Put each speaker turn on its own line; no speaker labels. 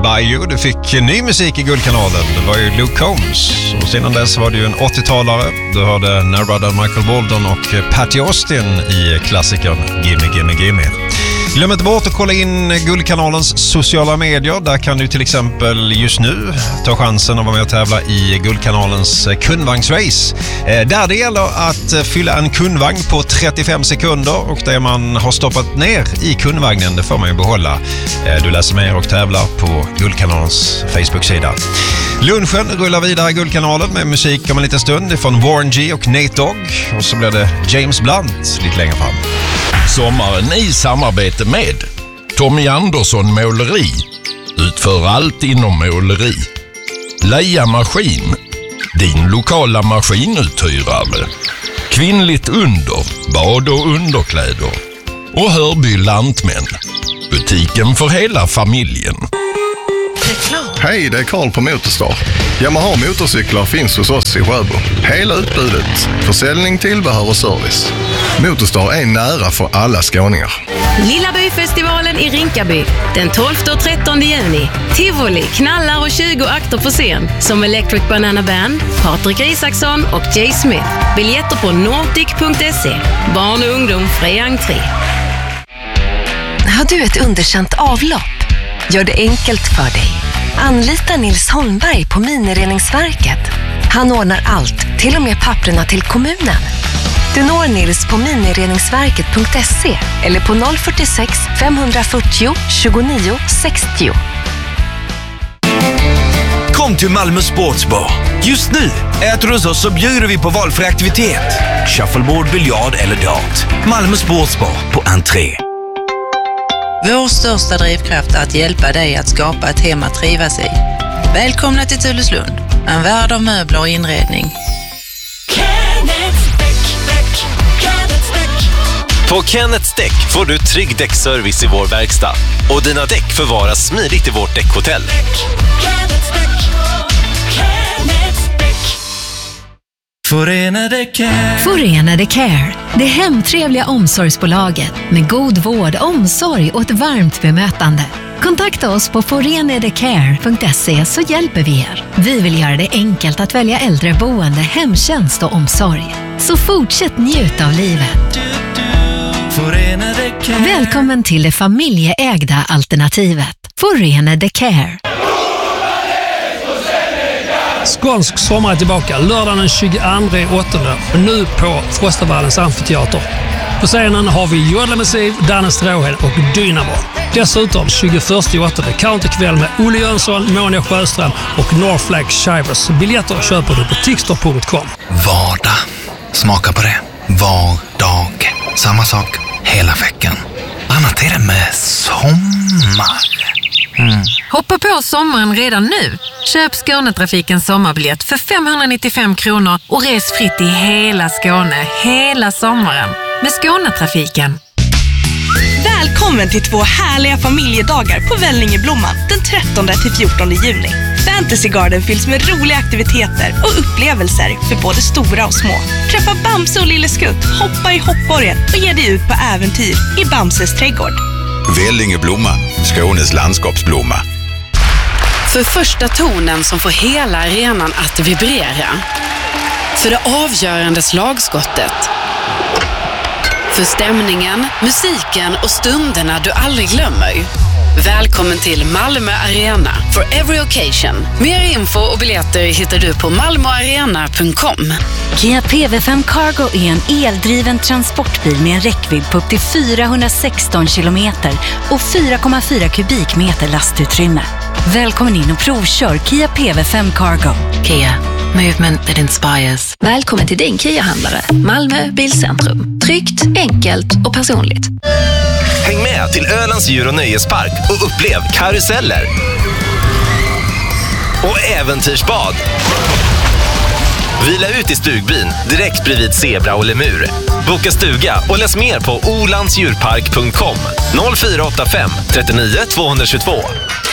by You. Du fick ny musik i Guldkanalen. Det var ju Luke Combs. Och sedan dess var det ju en 80-talare. Du hörde Narada, Michael Walden och Patty Austin i klassikern Gimme, Gimme, Gimme. Glöm inte bort att kolla in Guldkanalens sociala medier. Där kan du till exempel just nu ta chansen att vara med och tävla i Guldkanalens kundvagnsrace. Där det gäller att fylla en kundvagn på 35 sekunder och det man har stoppat ner i kundvagnen, det får man ju behålla. Du läser mer och tävlar på Guldkanalens Facebook-sida. Lunchen rullar vidare i Guldkanalen med musik om en liten stund från Warren G och Nate Dogg. Och så blir det James Blunt lite längre fram.
Sommaren i samarbete med Tommy Andersson Måleri. Utför allt inom måleri. Leia Maskin. Din lokala maskinuthyrare. Kvinnligt under. Bad- och underkläder. Och Hörby Lantmän. Butiken för hela familjen.
Hej, det är Karl på Motorstar. Yamaha motorcyklar finns hos oss i Sjöbo. Hela utbudet. Försäljning, tillbehör och service. Motorstar är nära för alla skåningar.
Lilla Byfestivalen i Rinkaby. Den 12 och 13 juni. Tivoli, knallar och 20 akter på scen. Som Electric Banana Band, Patrik Isaksson och Jay Smith. Biljetter på nordic.se. Barn och ungdom fri entré.
Har du ett underkänt avlopp? Gör det enkelt för dig. Anlita Nils Holmberg på Minireningsverket. Han ordnar allt, till och med papperna till kommunen. Du når Nils på minireningsverket.se eller på 046 540 29 60.
Kom till Malmö Sportsbar. Just nu äter du hos oss så bjuder vi på valfri aktivitet. Shuffleboard, biljard eller dart. Malmö Sportsbar på entré.
Vår största drivkraft är att hjälpa dig att skapa ett hem att trivas i. Välkomna till Tulleslund, en värld av möbler och inredning.
På Kenneths Däck får du trygg däckservice i vår verkstad. Och dina däck förvaras smidigt i vårt däckhotell.
Förenade Care. Det hemtrevliga omsorgsbolaget med god vård, omsorg och ett varmt bemötande. Kontakta oss på forenadecare.se så hjälper vi er. Vi vill göra det enkelt att välja äldreboende, hemtjänst och omsorg. Så fortsätt njuta av livet. Välkommen till det familjeägda alternativet. Förenade Care.
Skånsk sommar är tillbaka lördagen den 22/8 och nu på Frostavallens amfiteater. På scenen har vi Jodla Massiv, Danne Stråhed och Dynamo. Dessutom 21/8 counterkväll med Olle Jönsson, Monia Sjöström och Northflag Shivers. Biljetter köper du på tixter.com.
Vardag. Smaka på det. Var dag. Samma sak hela veckan. Annat är det med sommar.
Hoppa på sommaren redan nu. Köp Skånetrafikens sommarbiljett för 595 kronor och res fritt i hela Skåne hela sommaren med Skånetrafiken.
Välkommen till 2 härliga familjedagar på Vällingeblomman den 13-14 juni. Fantasy Garden fylls med roliga aktiviteter och upplevelser för både stora och små. Träffa Bamse och Lille Skutt, hoppa i hoppborgen och ge dig ut på äventyr i Bamses trädgård.
Vällingeblomman, Skånes landskapsblomma.
För första tonen som får hela arenan att vibrera. För det avgörande slagskottet. För stämningen, musiken och stunderna du aldrig glömmer. Välkommen till Malmö Arena for every occasion. Mer info och biljetter hittar du på malmoarena.com.
Kia PV5 Cargo är en eldriven transportbil med en räckvidd på upp till 416 kilometer och 4,4 kubikmeter lastutrymme. Välkommen in och provkör Kia PV5 Cargo.
Kia, movement that inspires.
Välkommen till din Kia-handlare, Malmö Bilcentrum. Tryggt, enkelt och personligt.
Häng med till Ölands djur- och nöjespark och upplev karuseller och äventyrsbad. Vila ut i stugbyn direkt bredvid zebra och lemur. Boka stuga och läs mer på olandsdjurpark.com 0485 39 222.